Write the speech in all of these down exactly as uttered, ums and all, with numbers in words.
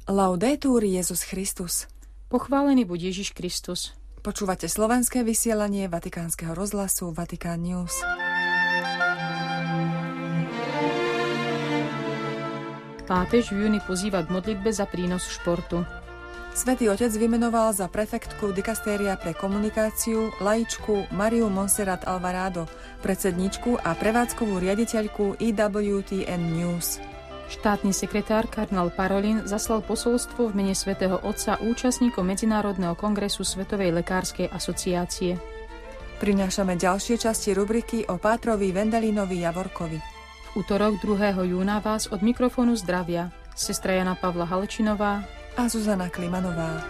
Laudetur Jesus Christus. Pochválený buď Ježiš Kristus. Počúvate slovenské vysielanie Vatikánskeho rozhlasu Vatikán News. Pápež v júni pozýva k modlitbe za prínos športu. Svätý Otec vymenoval za prefektku dikastéria pre komunikáciu laičku Mariu Montserrat Alvarado, predsedníčku a prevádzkovú riaditeľku E W T N News. Štátny sekretár kardinál Parolin zaslal posolstvo v mene svätého Otca účastníkom Medzinárodného kongresu Svetovej lekárskej asociácie. Prinášame ďalšie časti rubriky o pátrovi Wendelinovi Javorkovi. V utorok druhého júna vás od mikrofónu zdravia sestra Jana Pavla Halčinová a Zuzana Klimanová.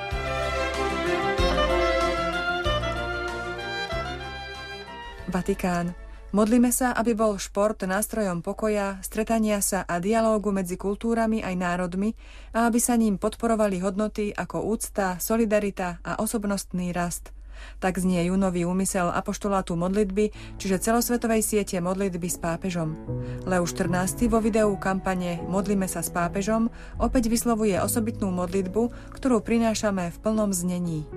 Vatikán. Modlíme sa, aby bol šport nástrojom pokoja, stretania sa a dialógu medzi kultúrami aj národmi a aby sa ním podporovali hodnoty ako úcta, solidarita a osobnostný rast. Tak znie júnový úmysel apoštolátu modlitby, čiže celosvetovej siete modlitby s pápežom. Leo štrnásty vo videu kampane Modlíme sa s pápežom opäť vyslovuje osobitnú modlitbu, ktorú prinášame v plnom znení.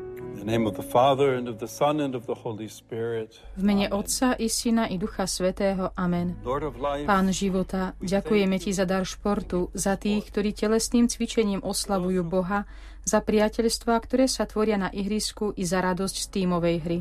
V mene Otca i Syna i Ducha Svätého. Amen. Pán života, ďakujeme Ti za dar športu, za tých, ktorí telesným cvičením oslavujú Boha, za priateľstvá, ktoré sa tvoria na ihrisku i za radosť z tímovej hry.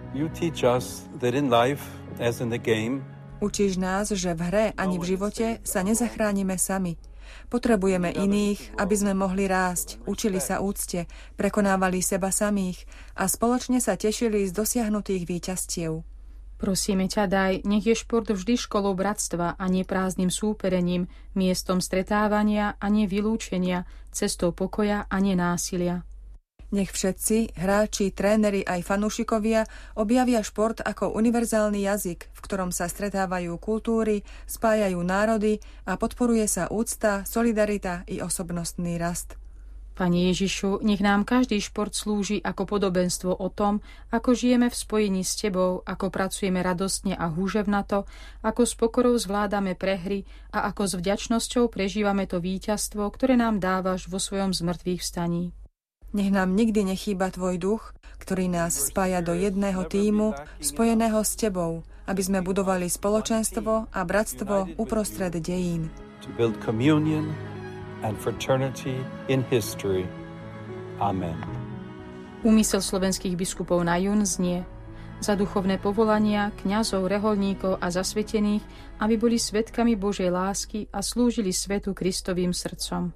Učíš nás, že v hre ani v živote sa nezachránime sami. Potrebujeme iných, aby sme mohli rásť, učili sa úcte, prekonávali seba samých a spoločne sa tešili z dosiahnutých víťazstiev. Prosíme ťa, daj, nech je šport vždy školou bratstva a nie prázdnym súperením, miestom stretávania a nie vylúčenia, cestou pokoja a nie násilia. Nech všetci, hráči, tréneri aj fanúšikovia objavia šport ako univerzálny jazyk, v ktorom sa stretávajú kultúry, spájajú národy a podporuje sa úcta, solidarita i osobnostný rast. Pane Ježišu, nech nám každý šport slúži ako podobenstvo o tom, ako žijeme v spojení s Tebou, ako pracujeme radostne a húževnato, ako s pokorou zvládame prehry a ako s vďačnosťou prežívame to víťazstvo, ktoré nám dávaš vo svojom zmrtvých vstaní. Nech nám nikdy nechýba Tvoj duch, ktorý nás spája do jedného tímu, spojeného s Tebou, aby sme budovali spoločenstvo a bratstvo uprostred dejín. Amen. Úmysel slovenských biskupov na jún znie: za duchovné povolania, kňazov, reholníkov a zasvetených, aby boli svedkami Božej lásky a slúžili svetu Kristovým srdcom.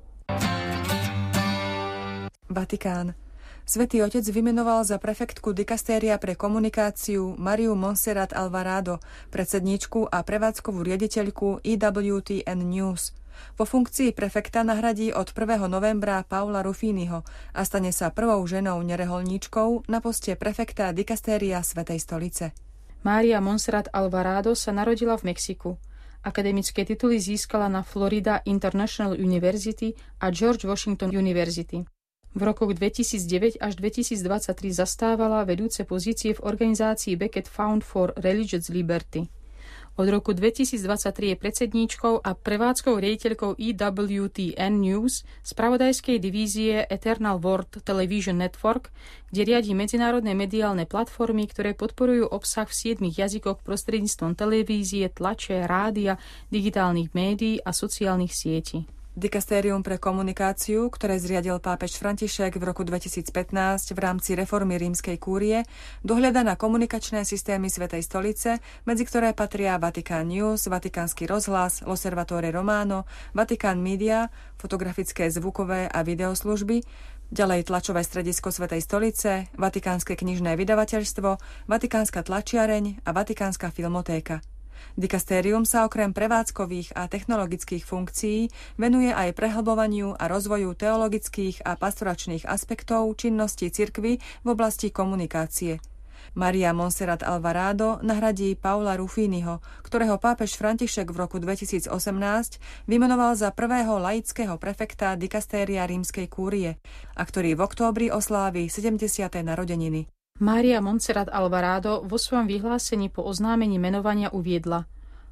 Vatikán. Svätý Otec vymenoval za prefektku dikastéria pre komunikáciu Mariu Montserrat Alvarado, predsedníčku a prevádzkovú riaditeľku E W T N News. Vo funkcii prefekta nahradí od prvého novembra Paula Ruffiniho a stane sa prvou ženou nereholníčkou na poste prefekta dikastéria Svätej stolice. Maria Montserrat Alvarado sa narodila v Mexiku. Akademické tituly získala na Florida International University a George Washington University. V rokoch dvetisícdeväť až dvetisícdvadsaťtri zastávala vedúce pozície v organizácii Becket Fund for Religious Liberty. Od roku dvetisícdvadsaťtri je predsedníčkou a prevádzkou riaditeľkou E W T N News, spravodajskej divízie Eternal World Television Network, kde riadi medzinárodné mediálne platformy, ktoré podporujú obsah v siedmich jazykoch prostredníctvom televízie, tlače, rádia, digitálnych médií a sociálnych sietí. Dikastérium pre komunikáciu, ktoré zriadil pápež František v roku dvetisícpätnásť v rámci reformy rímskej kúrie, dohľada na komunikačné systémy Svätej stolice, medzi ktoré patria Vatikán News, Vatikánsky rozhlas, L'Osservatore Romano, Vatikán Media, fotografické, zvukové a videoslužby, ďalej tlačové stredisko Svätej stolice, Vatikánske knižné vydavateľstvo, Vatikánska tlačiareň a Vatikánska filmotéka. Dikastérium sa okrem prevádzkových a technologických funkcií venuje aj prehlbovaniu a rozvoju teologických a pastoračných aspektov činnosti cirkvi v oblasti komunikácie. Maria Montserrat Alvarado nahradí Paula Ruffiniho, ktorého pápež František v roku dvetisícosemnásť vymenoval za prvého laického prefekta dikastéria rímskej kúrie a ktorý v októbri oslávi sedemdesiate narodeniny. Maria Montserrat Alvarado vo svojom vyhlásení po oznámení menovania uviedla: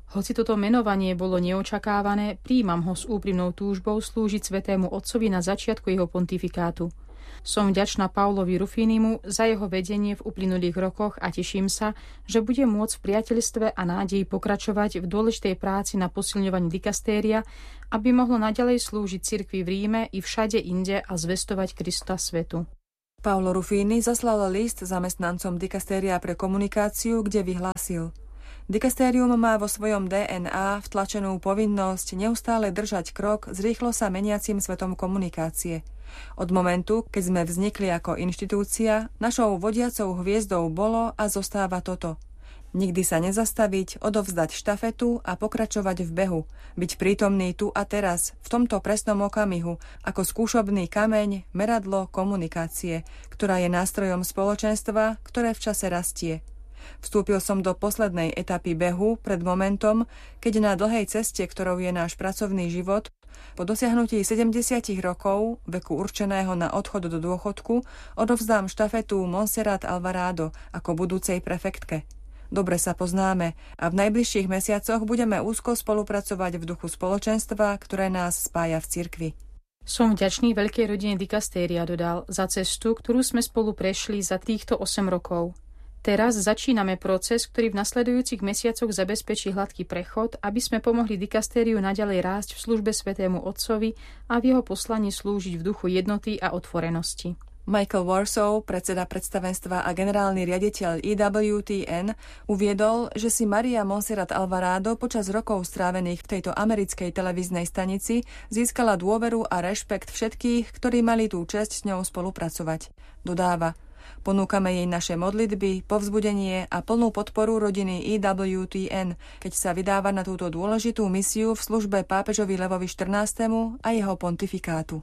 Hoci toto menovanie bolo neočakávané, prijímam ho s úprimnou túžbou slúžiť Svätému Otcovi na začiatku jeho pontifikátu. Som vďačná Paulovi Rufinimu za jeho vedenie v uplynulých rokoch a teším sa, že bude môcť v priateľstve a nádeji pokračovať v dôležitej práci na posilňovaní dikastéria, aby mohlo naďalej slúžiť cirkvi v Ríme i všade inde a zvestovať Krista svetu. Paolo Rufini zaslal list zamestnancom dikastéria pre komunikáciu, kde vyhlásil: Dikastérium má vo svojom dé en á vtlačenú povinnosť neustále držať krok s rýchlo sa meniacim svetom komunikácie. Od momentu, keď sme vznikli ako inštitúcia, našou vodiacou hviezdou bolo a zostáva toto: nikdy sa nezastaviť, odovzdať štafetu a pokračovať v behu, byť prítomný tu a teraz, v tomto presnom okamihu, ako skúšobný kameň, meradlo komunikácie, ktorá je nástrojom spoločenstva, ktoré v čase rastie. Vstúpil som do poslednej etapy behu pred momentom, keď na dlhej ceste, ktorou je náš pracovný život, po dosiahnutí sedemdesiat rokov, veku určeného na odchod do dôchodku, odovzdám štafetu Monserrat Alvarado ako budúcej prefektke. Dobre sa poznáme a v najbližších mesiacoch budeme úzko spolupracovať v duchu spoločenstva, ktoré nás spája v cirkvi. Som vďačný veľkej rodine dikastéria, dodal, za cestu, ktorú sme spolu prešli za týchto osem rokov. Teraz začíname proces, ktorý v nasledujúcich mesiacoch zabezpečí hladký prechod, aby sme pomohli dikastériu naďalej rásť v službe Svätému Otcovi a v jeho poslaní slúžiť v duchu jednoty a otvorenosti. Michael Warsaw, predseda predstavenstva a generálny riaditeľ í dubľjú té en, uviedol, že si Maria Monserrat Alvarado počas rokov strávených v tejto americkej televíznej stanici získala dôveru a rešpekt všetkých, ktorí mali tú česť s ňou spolupracovať. Dodáva: ponúkame jej naše modlitby, povzbudenie a plnú podporu rodiny í dubľjú té en, keď sa vydáva na túto dôležitú misiu v službe pápežovi Levovi štrnástemu a jeho pontifikátu.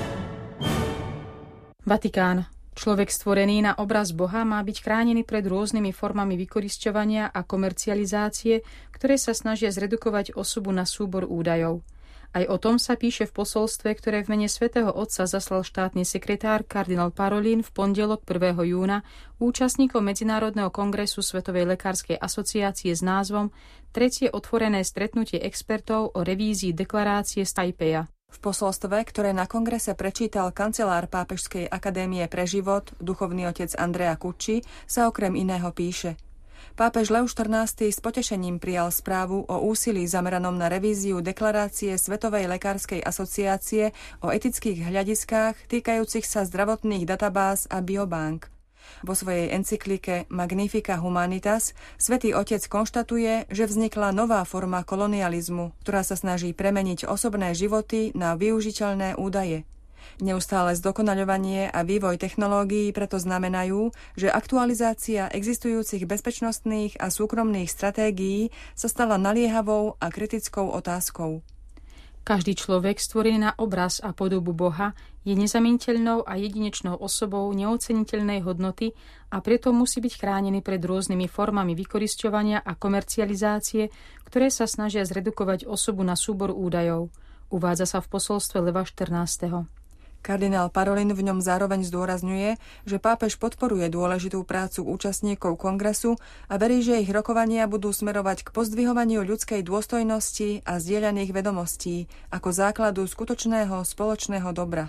Vatikán. Človek stvorený na obraz Boha má byť chránený pred rôznymi formami vykorisťovania a komercializácie, ktoré sa snažia zredukovať osobu na súbor údajov. Aj o tom sa píše v posolstve, ktoré v mene Svätého Otca zaslal štátny sekretár kardinál Parolin v pondelok prvého júna účastníkom Medzinárodného kongresu Svetovej lekárskej asociácie s názvom Tretie otvorené stretnutie expertov o revízii deklarácie z Tajpeja. V posolstve, ktoré na kongrese prečítal kancelár Pápežskej akadémie pre život, duchovný otec Andrea Cucci, sa okrem iného píše: Pápež Lev štrnásty s potešením prijal správu o úsilí zameranom na revíziu deklarácie Svetovej lekárskej asociácie o etických hľadiskách týkajúcich sa zdravotných databáz a biobank. Vo svojej encyklike Magnifica Humanitas Svätý Otec konštatuje, že vznikla nová forma kolonializmu, ktorá sa snaží premeniť osobné životy na využiteľné údaje. Neustále zdokonaľovanie a vývoj technológií preto znamenajú, že aktualizácia existujúcich bezpečnostných a súkromných stratégií sa stala naliehavou a kritickou otázkou. Každý človek stvorený na obraz a podobu Boha je nezamieniteľnou a jedinečnou osobou neoceniteľnej hodnoty a preto musí byť chránený pred rôznymi formami vykorisťovania a komercializácie, ktoré sa snažia zredukovať osobu na súbor údajov. Uvádza sa v posolstve Leva štrnásteho. Kardinál Parolin v ňom zároveň zdôrazňuje, že pápež podporuje dôležitú prácu účastníkov kongresu a verí, že ich rokovania budú smerovať k pozdvihovaniu ľudskej dôstojnosti a zdieľaných vedomostí ako základu skutočného spoločného dobra.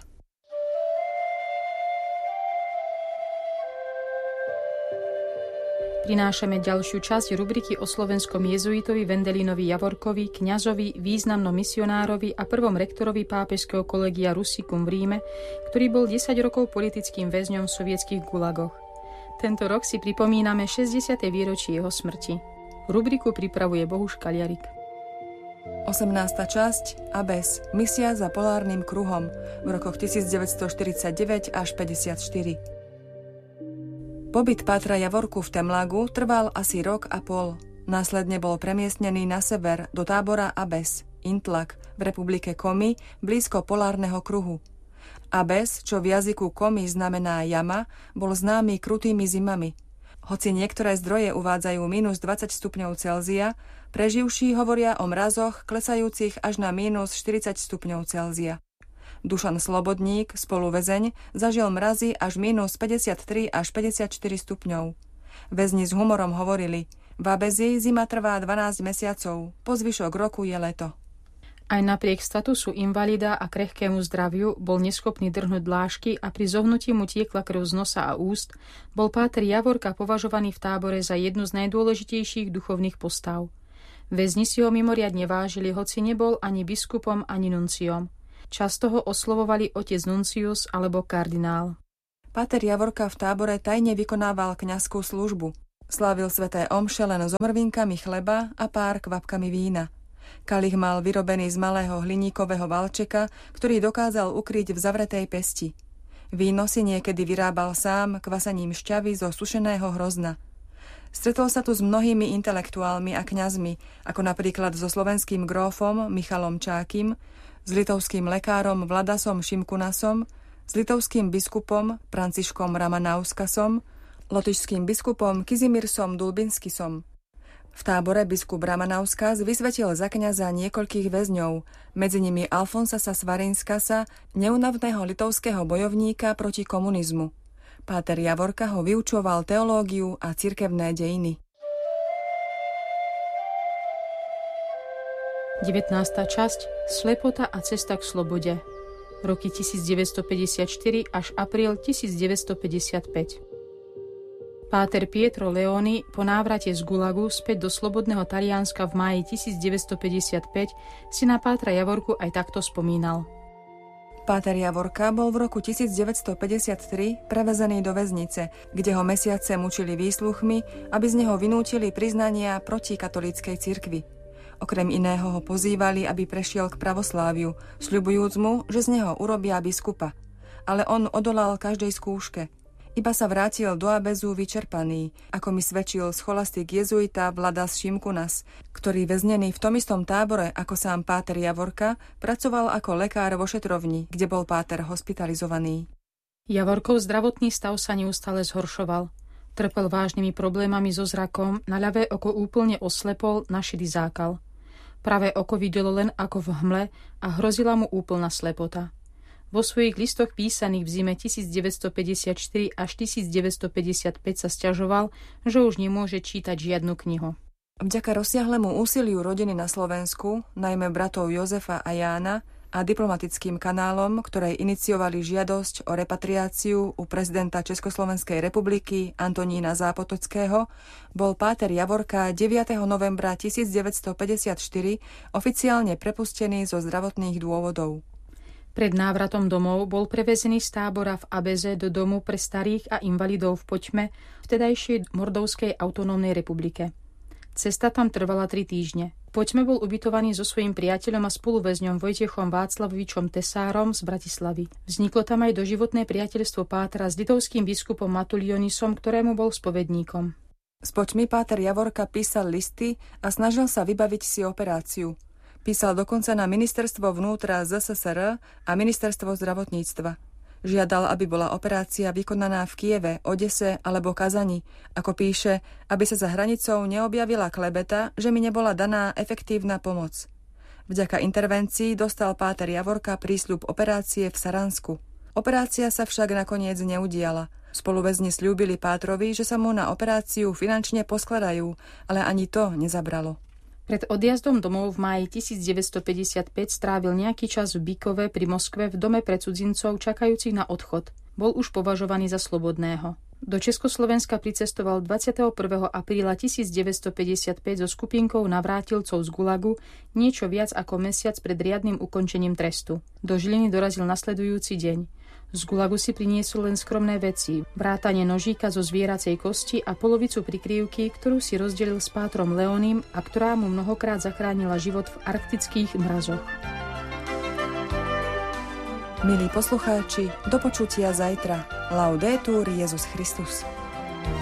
Prinášame ďalšiu časť rubriky o slovenskom jezuitovi Wendelinovi Javorkovi, kňazovi, významnom misionárovi a prvom rektorovi pápežského kolegia Rusicum v Ríme, ktorý bol desať rokov politickým väzňom v sovietských gulagoch. Tento rok si pripomíname šesťdesiate výročie jeho smrti. Rubriku pripravuje Bohuš Kaliarik. osemnásta časť Abes, misia za polárnym kruhom v rokoch devätnásťstoštyridsaťdeväť až päťdesiatštyri. Pobyt Pátra Javorku v Temlagu trval asi rok a pol. Následne bol premiestnený na sever do tábora Abes, Intlak, v republike Komi, blízko polárneho kruhu. Abes, čo v jazyku Komi znamená jama, bol známy krutými zimami. Hoci niektoré zdroje uvádzajú mínus dvadsať stupňov Celzia, preživší hovoria o mrazoch klesajúcich až na mínus štyridsať stupňov Celzia. Dušan Slobodník, spoluväzeň, zažil mrazy až mínus päťdesiattri až päťdesiatštyri stupňov. Väzni s humorom hovorili: V Abezi zima trvá dvanásť mesiacov, po zvyšok roku je leto. Aj napriek statusu invalida a krehkému zdraviu bol neschopný drhnúť dlášky a pri zohnutí mu tiekla krv z nosa a úst, bol páter Javorka považovaný v tábore za jednu z najdôležitejších duchovných postav. Väzni si ho mimoriadne vážili, hoci nebol ani biskupom, ani nunciom. Často ho oslovovali otec nuncius alebo kardinál. Páter Javorka v tábore tajne vykonával kňazskú službu. Slávil sväté omše len s omrvinkami chleba a pár kvapkami vína. Kalich mal vyrobený z malého hliníkového valčeka, ktorý dokázal ukryť v zavretej pesti. Víno si niekedy vyrábal sám kvasením šťavy zo sušeného hrozna. Stretol sa tu s mnohými intelektuálmi a kňazmi, ako napríklad so slovenským grófom Michalom Čákim, s litovským lekárom Vladasom Šimkunasom, s litovským biskupom Franciškom Ramanauskasom, lotyšským biskupom Kizimirsom Dulbinskisom. V tábore biskup Ramanauskas vysvetil za kňaza niekoľkých väzňov, medzi nimi Alfonsasa Svarinskasa, neúnavného litovského bojovníka proti komunizmu. Páter Javorka ho vyučoval teológiu a cirkevné dejiny. devätnásta časť. Slepota a cesta k slobode. Roky tisícdeväťstopäťdesiatštyri až apríl tisícdeväťstopäťdesiatpäť. Páter Pietro Leoni po návrate z Gulagu späť do slobodného Talianska v máji tisícdeväťstopäťdesiatpäť si na pátra Javorku aj takto spomínal. Páter Javorka bol v roku tisícdeväťstopäťdesiattri prevezený do väznice, kde ho mesiace mučili výsluchmi, aby z neho vynútili priznania proti katolíckej cirkvi. Okrem iného ho pozývali, aby prešiel k pravosláviu, sľubujúc mu, že z neho urobia biskupa. Ale on odolal každej skúške. Iba sa vrátil do Abezu vyčerpaný, ako mi svedčil scholastik jezuita Vladas Šimkunas, ktorý väznený v tom istom tábore ako sám páter Javorka pracoval ako lekár vo šetrovni, kde bol páter hospitalizovaný. Javorkov zdravotný stav sa neustále zhoršoval. Trpel vážnymi problémami so zrakom, na ľavé oko úplne oslepol, na šedý zákal. Pravé oko videlo len ako v hmle a hrozila mu úplná slepota. Vo svojich listoch písaných v zime tisícdeväťstopäťdesiatštyri až tisícdeväťstopäťdesiatpäť sa sťažoval, že už nemôže čítať žiadnu knihu. Vďaka rozsiahlemu úsiliu rodiny na Slovensku, najmä bratov Jozefa a Jána, a diplomatickým kanálom, ktoré iniciovali žiadosť o repatriáciu u prezidenta Československej republiky Antonína Zápotockého, bol páter Javorka deviateho novembra tisícdeväťstopäťdesiatštyri oficiálne prepustený zo zdravotných dôvodov. Pred návratom domov bol prevezený z tábora v Abeze do domu pre starých a invalidov v Poťme, vtedajšej Mordovskej autonómnej republike. Cesta tam trvala tri týždne. V Poťme bol ubytovaný so svojím priateľom a spoluväzňom Vojtechom Václavovičom Tesárom z Bratislavy. Vzniklo tam aj doživotné priateľstvo pátra s litovským biskupom Matulionisom, ktorému bol spovedníkom. Z Poťmy páter Javorka písal listy a snažil sa vybaviť si operáciu. Písal dokonca na ministerstvo vnútra zet es es er a ministerstvo zdravotníctva. Žiadal, aby bola operácia vykonaná v Kieve, Odese alebo Kazani. Ako píše, aby sa za hranicou neobjavila klebeta, že mi nebola daná efektívna pomoc. Vďaka intervencii dostal páter Javorka prísľub operácie v Saransku. Operácia sa však nakoniec neudiala. Spoluväzni sľúbili pátrovi, že sa mu na operáciu finančne poskladajú, ale ani to nezabralo. Pred odjazdom domov v máji tisícdeväťstopäťdesiatpäť strávil nejaký čas v Bíkove pri Moskve v dome pre cudzincov čakajúcich na odchod. Bol už považovaný za slobodného. Do Československa pricestoval dvadsiateho prvého apríla tisícdeväťstopäťdesiatpäť so skupinkou navrátilcov z Gulagu niečo viac ako mesiac pred riadnym ukončením trestu. Do Žiliny dorazil nasledujúci deň. Z Gulagu si priniesol len skromné veci, vrátane nožíka zo zvieracej kosti a polovicu prikryvky, ktorú si rozdelil s pátrom Leonim a ktorá mu mnohokrát zachránila život v arktických mrazoch. Milí poslucháči, do počutia zajtra. Laudetur Jesus Christus.